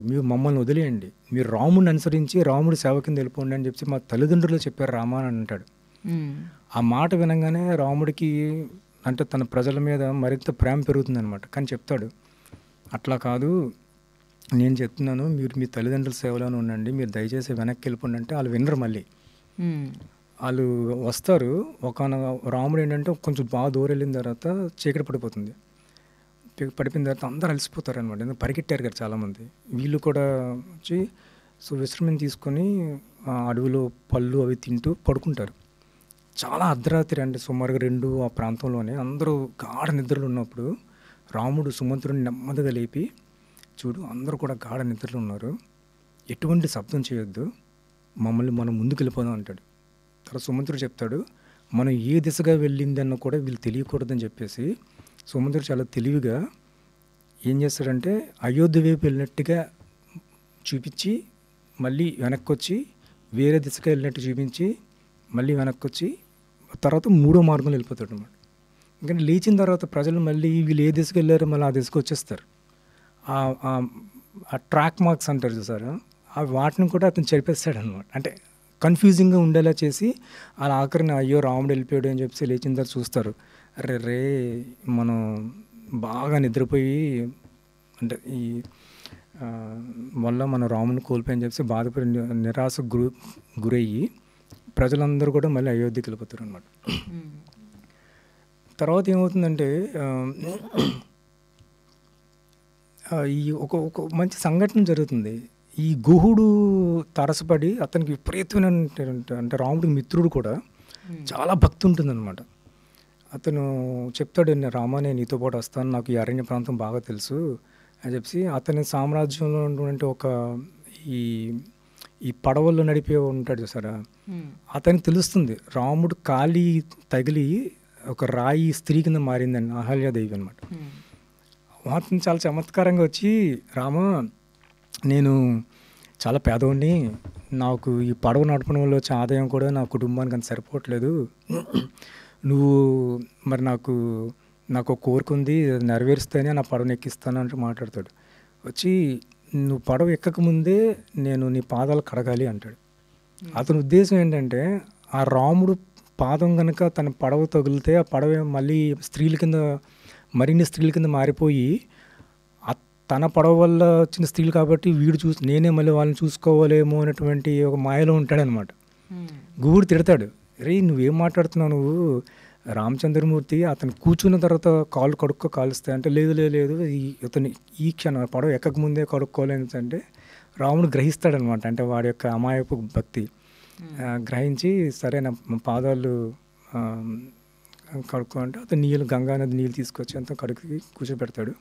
మీరు మమ్మల్ని వదిలేయండి. మీరు రాముడిని అనుసరించి రాముడి సేవ కింద వెళ్ళిపోండి అని చెప్పి మా తల్లిదండ్రులు చెప్పారు రామా అని అంటాడు. ఆ మాట వినంగానే రాముడికి అంటే తన ప్రజల మీద మరింత ప్రేమ పెరుగుతుందనమాట. కానీ చెప్తాడు, అట్లా కాదు, నేను చెప్తున్నాను, మీరు మీ తల్లిదండ్రుల సేవలోనే ఉండండి, మీరు దయచేసి వెనక్కి వెళ్ళిపోండి అంటే వాళ్ళు వినరు. మళ్ళీ వాళ్ళు వస్తారు. రాముడు ఏంటంటే కొంచెం బాగా దూరం వెళ్ళిన తర్వాత చీకటి పడిపోతుంది. పడిపోయిన తర్వాత అందరూ అలసిపోతారు అనమాట. ఎందుకంటే పరిగెట్టారు కదా చాలామంది. వీళ్ళు కూడా వచ్చి విశ్రమం తీసుకొని అడవిలో పళ్ళు అవి తింటూ పడుకుంటారు. చాలా అర్ధరాత్రి అంటే సుమారుగా 2 ఆ ప్రాంతంలోనే అందరూ గాఢ నిద్రలు ఉన్నప్పుడు రాముడు సుమంత్రుడిని నెమ్మదిగా లేపి, చూడు అందరూ కూడా గాఢ నిద్రలో ఉన్నారు, ఎటువంటి శబ్దం చేయొద్దు, మమ్మల్ని మనం ముందుకు వెళ్ళిపోదాం అంటాడు. తర్వాత సుమంత్రుడు చెప్తాడు, మనం ఏ దిశగా వెళ్ళిందన్న కూడా వీళ్ళు తెలియకూడదని చెప్పేసి సుమంత్రుడు చాలా తెలివిగా ఏం చేస్తాడంటే అయోధ్య వైపు వెళ్ళినట్టుగా చూపించి మళ్ళీ వెనక్కి వచ్చి వేరే దిశగా వెళ్ళినట్టు చూపించి మళ్ళీ వెనక్కి వచ్చి తర్వాత 3వ మార్గంలో వెళ్ళిపోతాడు అనమాట. ఎందుకంటే లేచిన తర్వాత ప్రజలు మళ్ళీ వీళ్ళు ఏ దిశకు వెళ్ళారో మళ్ళీ ఆ దిశకు వచ్చేస్తారు. ఆ ట్రాక్ మార్క్స్ అంటారు చూసారా, ఆ వాటిని కూడా అతను చెరిపేస్తాడు అనమాట. అంటే కన్ఫ్యూజింగ్గా ఉండేలా చేసి అలా ఆఖరిని అయ్యో రాముడు వెళ్ళిపోయాడు అని చెప్పి లేచిన తర్వాత చూస్తారు, రే మనం బాగా నిద్రపోయి అంటే ఈ వల్ల మనం రాముని కోల్పోయని చెప్పి బాధపడి నిరాశకు గురయ్యి ప్రజలందరూ కూడా మళ్ళీ అయోధ్యకి వెళ్ళిపోతారు అనమాట. తర్వాత ఏమవుతుందంటే ఈ ఒక మంచి సంఘటన జరుగుతుంది. ఈ గుహుడు తరసపడి అతనికి విపరీతమైన అంటే రాముడికి మిత్రుడు కూడా చాలా భక్తి ఉంటుందన్నమాట. అతను చెప్తాడు, రామా నేను నీతో పాటు వస్తాను, నాకు ఈ అరణ్య ప్రాంతం బాగా తెలుసు అని చెప్పి అతని సామ్రాజ్యంలో ఉన్నటువంటి ఒక ఈ పడవల్లో నడిపే ఉంటాడు చూసారా, అతనికి తెలుస్తుంది రాముడు కాలి తగిలి ఒక రాయి స్త్రీ కింద మారిందని, అహల్యాదేవి అనమాట. అతను చాలా చమత్కారంగా వచ్చి, రామా నేను చాలా పేదవాడిని, నాకు ఈ పడవ నడపడం వల్ల వచ్చే ఆదాయం కూడా నా కుటుంబానికి అంత సరిపోవట్లేదు, నువ్వు మరి నాకు ఒక కోరిక ఉంది, నెరవేరుస్తేనే నా పడవను ఎక్కిస్తాను అంటూ మాట్లాడతాడు. వచ్చి నువ్వు పడవ ఎక్కకముందే నేను నీ పాదాలు కడగాలి అంటాడు. అతని ఉద్దేశం ఏంటంటే ఆ రాముడు పాదం కనుక తన పడవ తగిలితే ఆ పడవ మళ్ళీ మరిన్ని స్త్రీల కింద మారిపోయి తన పడవ వల్ల వచ్చిన స్త్రీలు కాబట్టి వీడు నేనే మళ్ళీ వాళ్ళని చూసుకోవాలేమో అనేటువంటి ఒక మాయలో ఉంటాడనమాట. గుహుడు తిడతాడు, రే నువ్వేం మాట్లాడుతున్నావు, నువ్వు రామచంద్రమూర్తి అతను కూర్చున్న తర్వాత కాళ్ళు కాలుస్తాయి అంటే, లేదు ఇతను ఈ క్షణం పడవ ఎక్కకముందే కడుక్కోలేని అంటే రాముడు గ్రహిస్తాడనమాట. అంటే వాడి యొక్క అమాయపు భక్తి గ్రహించి సరే నా పాదాలు కడుక్కో అంటే అతను గంగా నది నీళ్ళు తీసుకొచ్చి అంతా కడుక్కి కూర్చోబెడతాడు.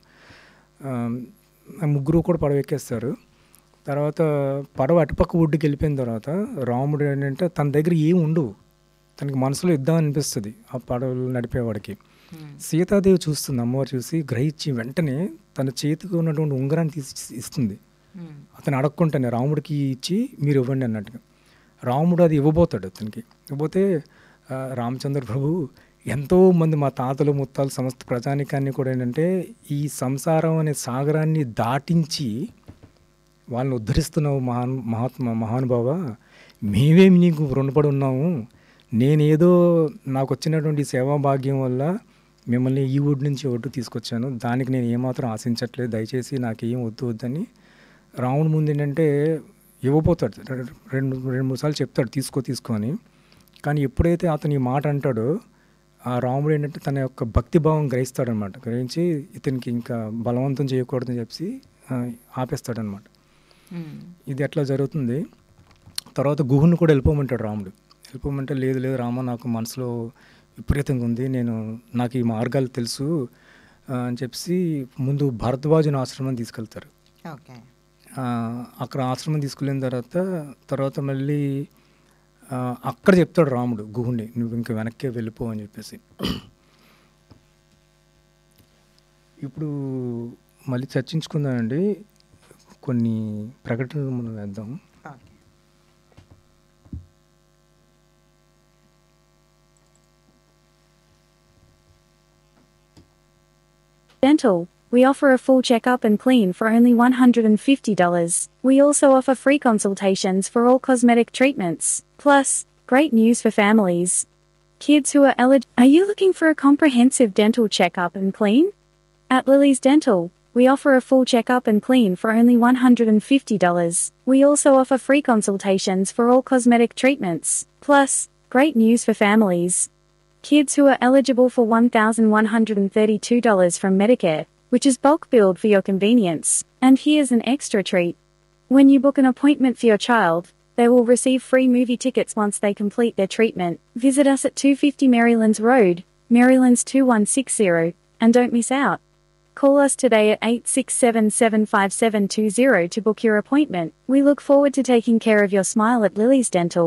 ముగ్గురు కూడా పడవ ఎక్కేస్తారు. తర్వాత పడవ అటుపక్క ఒడ్డుకి వెళ్ళిపోయిన తర్వాత రాముడు ఏంటంటే తన దగ్గర ఏం ఉండవు, తనకి మనసులో ఇద్దాం అనిపిస్తుంది ఆ పడవలు నడిపేవాడికి. సీతాదేవి చూస్తుంది, అమ్మవారు చూసి గ్రహించి వెంటనే తన చేతికి ఉన్నటువంటి ఉంగరాన్ని తీసి ఇస్తుంది. అతను అడగకుండానే రాముడికి ఇచ్చి మీరు ఇవ్వండి అన్నట్టుగా. రాముడు అది ఇవ్వబోతాడు. అతనికి ఇవ్వబోతే రామచంద్ర ప్రభు ఎంతోమంది మా తాతలు ముత్తాలు సమస్త ప్రజానికాన్ని కూడా ఏంటంటే ఈ సంసారం అనే సాగరాన్ని దాటించి వాళ్ళని ఉద్ధరిస్తున్నావు మహానుభావ, మేమేమి నీకు రుణపడి ఉన్నాము, నేనేదో నాకు వచ్చినటువంటి సేవా భాగ్యం వల్ల మిమ్మల్ని ఈ ఒడ్డు నుంచి ఒడ్డు తీసుకొచ్చాను, దానికి నేను ఏమాత్రం ఆశించట్లేదు, దయచేసి నాకేం వద్దని రాముడి ముందు ఏంటంటే ఇవ్వబోతాడు. రెండు మూడు సార్లు చెప్తాడు తీసుకో అని. కానీ ఎప్పుడైతే అతను ఈ మాట అంటాడో ఆ రాముడు ఏంటంటే తన యొక్క భక్తిభావం గ్రహిస్తాడనమాట. గ్రహించి ఇతనికి ఇంకా బలవంతం చేయకూడదని చెప్పి ఆపేస్తాడనమాట. ఇది ఎట్లా జరుగుతుంది. తర్వాత గుహుని కూడా వెళ్ళిపోమంటాడు రాముడు. వెళ్ళిపోమంటే లేదు రామ నాకు మనసులో విపరీతంగా ఉంది, నాకు ఈ మార్గాలు తెలుసు అని చెప్పి ముందు భరద్వాజుని ఆశ్రమం తీసుకెళ్తారు. అక్కడ ఆశ్రమం తీసుకెళ్ళిన తర్వాత మళ్ళీ అక్కడ చెప్తాడు రాముడు గుహుని, నువ్వు ఇంక వెనక్కే వెళ్ళిపో అని చెప్పేసి. ఇప్పుడు మళ్ళీ చర్చించుకుందామండి, కొన్ని ప్రకటనలు మనం వేద్దాం. Dental we offer a full checkup and clean for only $150. We also offer free consultations for all cosmetic treatments. Plus, great news for families. Kids who are eligible. Are you looking for a comprehensive dental checkup and clean? At Lily's Dental, we offer a full checkup and clean for only $150. We also offer free consultations for all cosmetic treatments. Plus, great news for families. Kids who are eligible for $1,132 from Medicare, which is bulk billed for your convenience. And here's an extra treat. When you book an appointment for your child, they will receive free movie tickets once they complete their treatment. Visit us at 250 Marylands Road, Marylands 2160, and don't miss out. Call us today at 867-75720 to book your appointment. We look forward to taking care of your smile at Lily's Dental.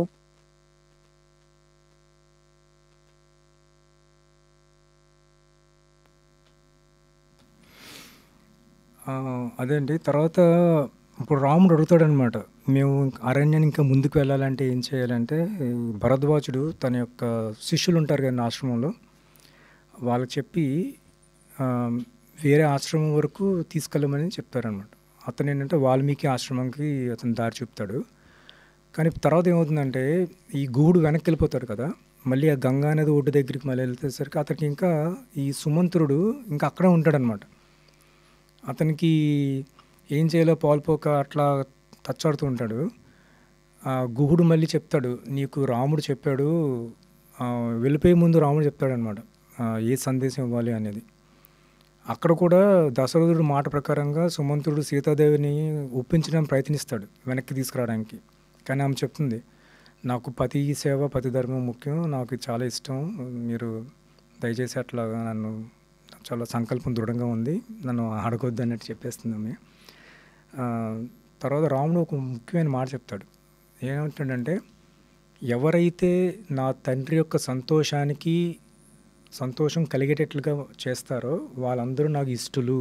అదేంటి తర్వాత ఇప్పుడు రాముడు అడుగుతాడనమాట, మేము అరణ్యాన్ని ఇంకా ముందుకు వెళ్ళాలంటే ఏం చేయాలంటే, ఈ భరద్వాజుడు తన యొక్క శిష్యులు ఉంటారు కదా ఆశ్రమంలో, వాళ్ళకి చెప్పి ఆ, వేరే ఆశ్రమం వరకు తీసుకెళ్ళమని చెప్తారనమాట. అతను ఏంటంటే వాల్మీకి ఆశ్రమంకి అతను దారి చూపుతాడు. కానీ తర్వాత ఏమవుతుందంటే, ఈ గూడు వెనక్కి వెళ్ళిపోతాడు కదా, మళ్ళీ ఆ గంగా నది ఒడ్డు దగ్గరికి మళ్ళీ వెళ్తేసరికి అతనికి ఇంకా ఈ సుమంత్రుడు ఇంకా అక్కడే ఉంటాడనమాట. అతనికి ఏం చేయాలో పాల్పోక అట్లా తచ్చాడుతూ ఉంటాడు. ఆ గుహుడు మళ్ళీ చెప్తాడు, నీకు రాముడు చెప్పాడు, వెళ్ళిపోయే ముందు రాముడు చెప్తాడనమాట ఏ సందేశం ఇవ్వాలి అనేది. అక్కడ కూడా దశరథుడు మాట ప్రకారంగా సుమంతుడు సీతాదేవిని ఒప్పించడానికి ప్రయత్నిస్తాడు వెనక్కి తీసుకురావడానికి. కానీ ఆమె చెప్తుంది, నాకు పతి సేవ పతి ధర్మం ముఖ్యం, నాకు చాలా ఇష్టం, మీరు దయచేసి అట్లాగా నన్ను, చాలా సంకల్పం దృఢంగా ఉంది, నన్ను అడగొద్దు అన్నట్టు చెప్పేస్తుంది ఆమె. తర్వాత రాముడు ఒక ముఖ్యమైన మాట చెప్తాడు. ఏమంటాడంటే, ఎవరైతే నా తండ్రి యొక్క సంతోషం కలిగేటట్లుగా చేస్తారో వాళ్ళందరూ నాకు ఇష్టలు.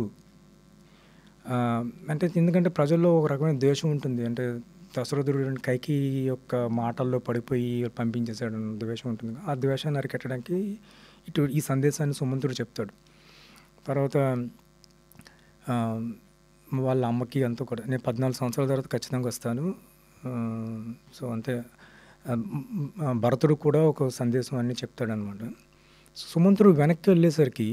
అంటే ఎందుకంటే ప్రజల్లో ఒక రకమైన ద్వేషం ఉంటుంది. అంటే దశరథుడు కైకి యొక్క మాటల్లో పడిపోయి పంపించేశాడు ద్వేషం ఉంటుంది. ఆ ద్వేషాన్ని అరికట్టడానికి ఈ సందేశాన్ని సుమంతుడు చెప్తాడు. తర్వాత వాళ్ళ అమ్మకి అంతా కూడా, నేను 14 సంవత్సరాల తర్వాత ఖచ్చితంగా వస్తాను. సో అంతే, భరతుడు కూడా ఒక సందేశం అన్నీ చెప్తాడనమాట. సుమంతుడు వెనక్కి వెళ్ళేసరికి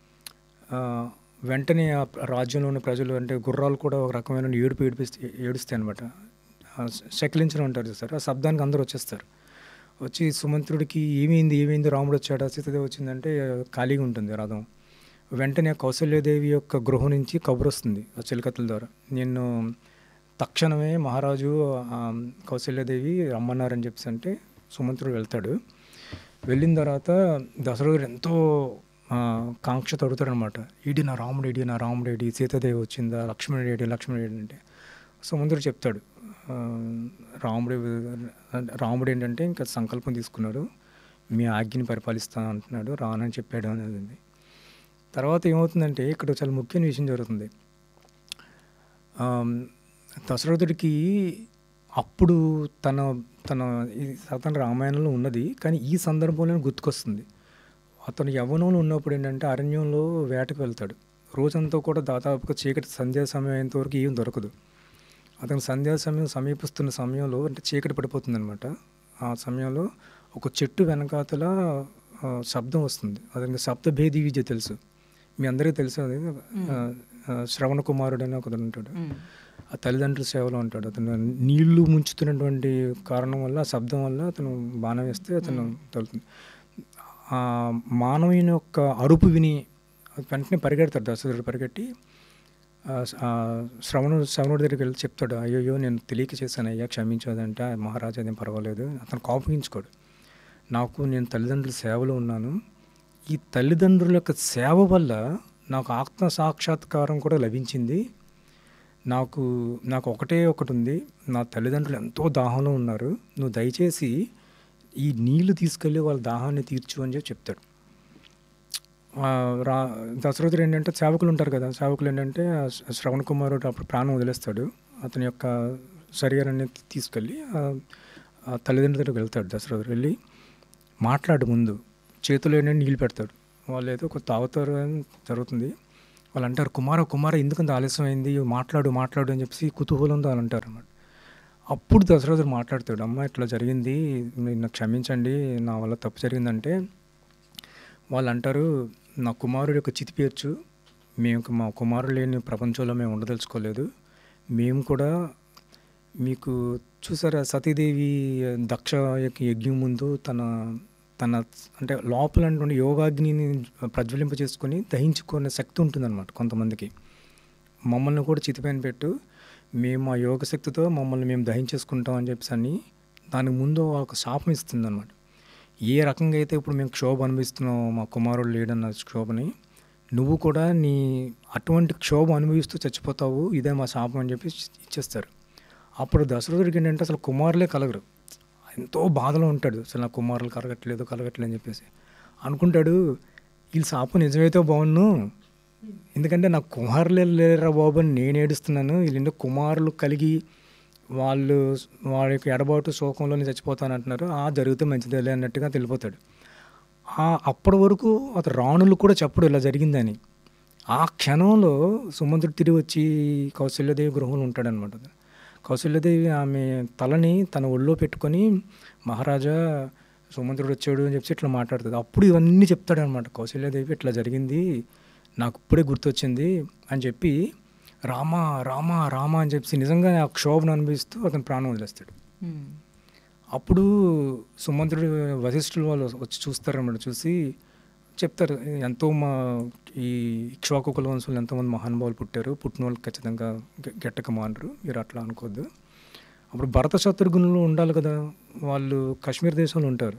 వెంటనే ఆ రాజ్యంలోని ప్రజలు, అంటే గుర్రాలు కూడా ఒక రకమైన ఏడుస్తాయి అనమాట. శకిలించడం అంటారు సార్, ఆ శబ్దానికి అందరూ వచ్చేస్తారు. వచ్చి సుమంత్రుడికి ఏమైంది రాముడు వచ్చాడా, సీతాదేవి వచ్చిందంటే ఖాళీగా ఉంటుంది రథం. వెంటనే కౌసల్యాదేవి యొక్క గృహం నుంచి కబురు వస్తుంది ఆ చిలకతుల ద్వారా, నిన్ను తక్షణమే మహారాజు కౌసల్యాదేవి రమ్మన్నారని చెప్పేసి అంటే సుమంత్రుడు వెళ్తాడు. వెళ్ళిన తర్వాత దశరథుడు ఎంతో కాంక్షతో అడుగుతాడు అనమాట, ఈడి నా రాముడేడి, సీతాదేవి వచ్చిందా, లక్ష్మణుడేడి అంటే సుమంత్రుడు చెప్తాడు, రాముడు ఏంటంటే ఇంకా సంకల్పం తీసుకున్నాడు, మీ ఆజ్ఞని పరిపాలిస్తాను అంటున్నాడు, రానని చెప్పాడు అనేది. తర్వాత ఏమవుతుందంటే ఇక్కడ చాలా ముఖ్యమైన విషయం జరుగుతుంది. దశరథుడికి అప్పుడు తన రామాయణంలో ఉన్నది, కానీ ఈ సందర్భంలో గుర్తుకొస్తుంది. అతను యవ్వనంలో ఉన్నప్పుడు ఏంటంటే అరణ్యంలో వేటకు వెళ్తాడు. రోజంతా కూడా దాదాపుగా చీకటి సంధ్యా సమయం అయ్యేంత వరకు ఏం దొరకదు. అతను సంధ్యా సమయం సమీపిస్తున్న సమయంలో, అంటే చీకటి పడిపోతుంది అనమాట, ఆ సమయంలో ఒక చెట్టు వెనకాతల శబ్దం వస్తుంది. అతనికి శబ్దభేది విద్య తెలుసు, మీ అందరికీ తెలుసు. అది శ్రవణ కుమారుడు అని ఒకడు ఉంటాడు, ఆ తల్లిదండ్రుల సేవలో ఉంటాడు. అతను నీళ్లు ముంచుతున్నటువంటి కారణం వల్ల, ఆ శబ్దం వల్ల అతను బాణం వేస్తే అతను తగులుతుంది. ఆ మానవుని యొక్క అరుపు విని వెంటనే పరిగెడతాడు దశరథుడు. పరిగెట్టి శ్రవణుడి దగ్గరికి వెళ్ళి చెప్తాడు, అయ్యో నేను తెలియక చేశాను అయ్యా, క్షమించదంటే మహారాజా అదేం పర్వాలేదు. అతను కోపగించుకోడు, నేను తల్లిదండ్రుల సేవలో ఉన్నాను, ఈ తల్లిదండ్రుల యొక్క సేవ వల్ల నాకు ఆత్మ సాక్షాత్కారం కూడా లభించింది, నాకు ఒకటి ఉంది, నా తల్లిదండ్రులు ఎంతో దాహంలో ఉన్నారు, నువ్వు దయచేసి ఈ నీళ్లు తీసుకెళ్ళి వాళ్ళ దాహాన్ని తీర్చు అని చెప్తాడు. దశరథుడు ఏంటంటే సేవకులు ఉంటారు కదా, సేవకులు ఏంటంటే శ్రవణ కుమారుడు అప్పుడు ప్రాణం వదిలేస్తాడు, అతని యొక్క శరీరాన్ని తీసుకెళ్ళి తల్లిదండ్రుల దగ్గరికి వెళ్తాడు. దశరథుడు వెళ్ళి మాట్లాడు, ముందు చేతులు ఏంటంటే నీళ్ళు పెడతాడు, వాళ్ళు ఏదో ఒక తాగుతారు అని జరుగుతుంది. వాళ్ళు అంటారు, కుమార కుమార ఎందుకంత ఆలస్యం అయింది, మాట్లాడు మాట్లాడు అని చెప్పేసి కుతూహలంతో వాళ్ళు అంటారు అన్నమాట. అప్పుడు దశరథుడు మాట్లాడతాడు, అమ్మ ఇట్లా జరిగింది, నిన్ను క్షమించండి, నా వల్ల తప్పు జరిగిందంటే వాళ్ళు అంటారు, నా కుమారుడు యొక్క చితి పేర్చు, మేము మా కుమారుడు లేని ప్రపంచంలో మేము ఉండదలుచుకోలేదు, మేము కూడా మీకు చూసారా సతీదేవి దక్ష యొక్క యజ్ఞం ముందు తన తన అంటే లోపల ఉండే యోగాగ్నిని ప్రజ్వలింప చేసుకొని దహించుకునే శక్తి ఉంటుందన్నమాట కొంతమందికి. మమ్మల్ని కూడా చితిపైన పెట్టు, మేము ఆ యోగ శక్తితో మమ్మల్ని మేము దహించేసుకుంటాం అని చెప్పేసి అని దానికి ముందు ఒక శాపం ఇస్తుంది అనమాట. ఏ రకంగా అయితే ఇప్పుడు మేము క్షోభ అనుభవిస్తున్నాం, మా కుమారుడు లేడన్న క్షోభని, నువ్వు కూడా నీ అటువంటి క్షోభ అనుభవిస్తూ చచ్చిపోతావు, ఇదే మా శాపం అని చెప్పి ఇచ్చేస్తారు. అప్పుడు దశరథుడికి ఏంటంటే అసలు కుమారులే కలగరు, ఎంతో బాధలో ఉంటాడు, అసలు నా కుమారులు కలగట్లేదు అని చెప్పేసి అనుకుంటాడు. వీళ్ళు శాపం నిజమైతే బాగున్ను, ఎందుకంటే నాకు కుమారులే లేరా బాబు అని నేను ఏడుస్తున్నాను, వీళ్ళు కుమారులు కలిగి వాళ్ళు వాడి యొక్క ఎడబాటు శోకంలోనే చచ్చిపోతానంటున్నారు, జరిగితే మంచిదేలే అన్నట్టుగా తెలిపోతాడు. అప్పటి వరకు అతను రాణులు కూడా చెప్పడు ఇలా జరిగిందని. ఆ క్షణంలో సుమంత్రుడు తిరిగి వచ్చి కౌశల్యదేవి గృహంలో ఉంటాడనమాట. కౌశల్యదేవి ఆమె తలని తన ఒళ్ళో పెట్టుకొని, మహారాజా సుమంత్రుడు వచ్చాడు అని చెప్పి ఇట్లా మాట్లాడుతుంది. అప్పుడు ఇవన్నీ చెప్తాడనమాట. కౌశల్యదేవి ఇట్లా జరిగింది, నాకు ఇప్పుడే గుర్తొచ్చింది అని చెప్పి రామా రామా రామా అని చెప్పి నిజంగా ఆ క్షోభను అనుభవిస్తూ అతను ప్రాణం వదిలేస్తాడు. అప్పుడు సుమంత్రుడు వశిష్ఠులు వాళ్ళు వచ్చి చూస్తారన్నమాట. చూసి చెప్తారు, ఎంతో ఈ ఇక్ష్వాకు కుల వంశంలో ఎంతోమంది మహానుభావులు పుట్టారు, పుట్టిన వాళ్ళు ఖచ్చితంగా గెట్టక మానరు, మీరు అట్లా అనుకోవద్దు. అప్పుడు భరత శత్రుఘ్నులు ఉండాలి కదా, వాళ్ళు కాశ్మీర్ దేశంలో ఉంటారు,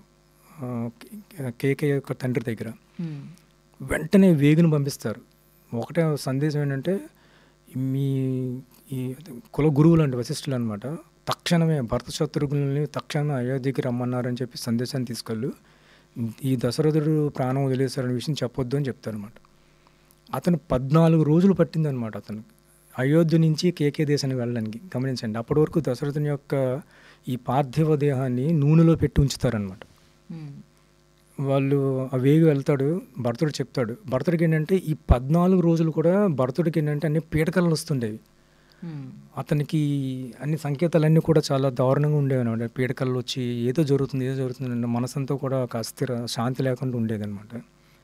కేకే యొక్క తండ్రి దగ్గర. వెంటనే వేగుని పంపిస్తారు. ఒకటే సందేశం ఏంటంటే, మీ ఈ కుల గురువులు అంటే వశిష్ఠులు అనమాట, తక్షణమే భరత శత్రుఘ్నుల్ని తక్షణమే అయోధ్యకి రమ్మన్నారని చెప్పి సందేశాన్ని తీసుకెళ్ళు, ఈ దశరథుడు ప్రాణం వదిలేశారనే విషయం చెప్పొద్దు అని చెప్తారనమాట. అతను 14 రోజులు పట్టిందనమాట అతను అయోధ్య నుంచి కేకే దేశానికి వెళ్ళడానికి. గమనించండి, అప్పటి వరకు దశరథుని యొక్క ఈ పార్థివ దేహాన్ని నూనెలో పెట్టి ఉంచుతారనమాట. వాళ్ళు ఆ వేగి వెళ్తాడు, భరతుడు చెప్తాడు. భరతుడికి ఏంటంటే ఈ 14 రోజులు కూడా భరతుడికి ఏంటంటే అన్ని పీడకలలు వస్తుండేవి. అతనికి అన్ని సంకేతాలన్నీ కూడా చాలా దారుణంగా ఉండేవి అనమాట. పీడకలు వచ్చి ఏదో జరుగుతుంది మనసంతా కూడా ఒక అస్థిర శాంతి లేకుండా ఉండేది అనమాట.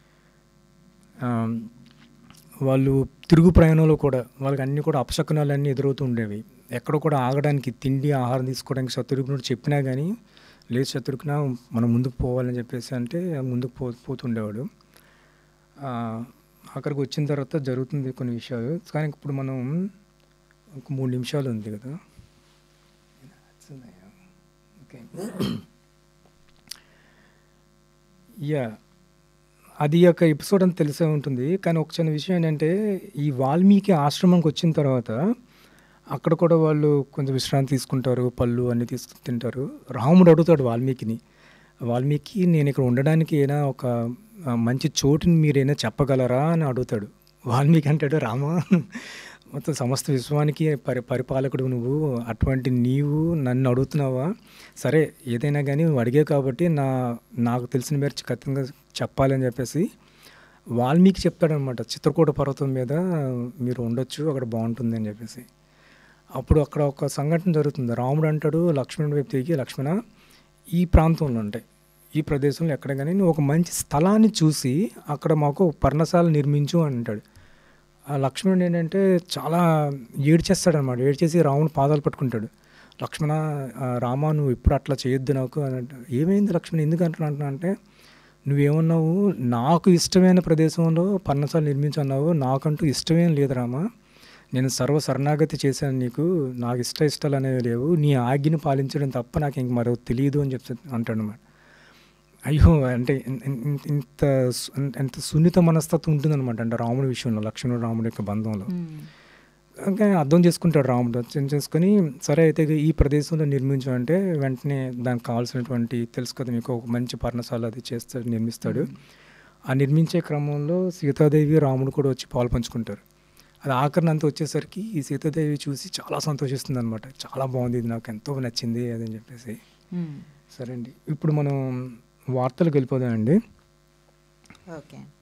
వాళ్ళు తిరుగు ప్రయాణంలో కూడా వాళ్ళకి అన్నీ కూడా అపశకునాలన్నీ ఎదురవుతూ ఉండేవి. ఎక్కడ కూడా ఆగడానికి, తిండి ఆహారం తీసుకోవడానికి శత్రుఘ్నుడు చెప్పినా కానీ, లేదు శత్రుఘ్న మనం ముందుకు పోవాలని చెప్పేసి అంటే ముందుకు పోతుండేవాడు. అక్కడికి వచ్చిన తర్వాత జరుగుతుంది కొన్ని విషయాలు. కానీ ఇప్పుడు మనం ఒక 3 నిమిషాలు ఉంది కదా, ఓకే. అది ఒక ఎపిసోడ్ అని తెలిసే ఉంటుంది. కానీ ఒక చిన్న విషయం ఏంటంటే, ఈ వాల్మీకి ఆశ్రమంకి వచ్చిన తర్వాత అక్కడ కూడా వాళ్ళు కొంచెం విశ్రాంతి తీసుకుంటారు, పళ్ళు అన్నీ తింటారు. రాముడు అడుగుతాడు వాల్మీకి నేను ఇక్కడ ఉండడానికి ఏదైనా ఒక మంచి చోటుని మీరైనా చెప్పగలరా అని అడుగుతాడు. వాల్మీకి అంటాడు, రామా మొత్తం సమస్త విశ్వానికి పరిపాలకుడు నువ్వు, అటువంటి నీవు నన్ను అడుగుతున్నావా, సరే ఏదైనా కానీ నువ్వు అడిగావు కాబట్టి నాకు తెలిసిన మేర ఖచ్చితంగా చెప్పాలని చెప్పేసి వాల్మీకి చెప్తాడనమాట. చిత్రకూట పర్వతం మీద మీరు ఉండొచ్చు, అక్కడ బాగుంటుంది అని చెప్పేసి. అప్పుడు అక్కడ ఒక సంఘటన జరుగుతుంది. రాముడు అంటాడు లక్ష్మణుడి వైపు తిరిగి, లక్ష్మణ ఈ ప్రాంతంలో ఉంటాయి, ఈ ప్రదేశంలో ఎక్కడ కానీ నువ్వు ఒక మంచి స్థలాన్ని చూసి అక్కడ మాకు పర్ణశాల నిర్మించు అని అంటాడు. ఆ లక్ష్మణుడు ఏంటంటే చాలా ఏడ్చేస్తాడనమాట. ఏడ్చేసి రాముడు పాదాలు పట్టుకుంటాడు. లక్ష్మణ రామ నువ్వు ఇప్పుడు అట్లా చేయొద్దు నాకు అని అంటాడు. ఏమైంది లక్ష్మణ ఎందుకు అంటున్నా అంటే, నువ్వేమన్నావు నాకు ఇష్టమైన ప్రదేశంలో పర్ణశాల నిర్మించన్నావు, నాకంటూ ఇష్టమేం లేదు రామ, నేను శరణాగతి చేశాను నీకు, నాకు ఇష్టాలు అనేవి లేవు, నీ ఆజ్ఞను పాలించడం తప్ప నాకు ఇంక మరో తెలియదు అని అంటాడు అన్నమాట. అయ్యో అంటే ఎంత సున్నిత మనస్తత్వం ఉంటుందన్నమాట అంటే రాముడి విషయంలో, లక్ష్మణుడు రాముడి యొక్క బంధంలో. కానీ అర్థం చేసుకుంటాడు రాముడు. అర్థం చేసుకొని సరే అయితే ఈ ప్రదేశంలో నిర్మించాలంటే వెంటనే దానికి కావాల్సినటువంటి తెలుసు కదా మీకు, ఒక మంచి పర్ణశాల అది నిర్మిస్తాడు. ఆ నిర్మించే క్రమంలో సీతాదేవి రాముడు కూడా వచ్చి పాలు పంచుకుంటారు. అది ఆఖరణ అంతా వచ్చేసరికి ఈ సీతాదేవి చూసి చాలా సంతోషిస్తుంది అనమాట. చాలా బాగుంది, ఇది నాకు ఎంతో నచ్చింది అదని చెప్పేసి. సరే అండి, ఇప్పుడు మనం వార్తలకు వెళ్ళిపోదామండి. ఓకే.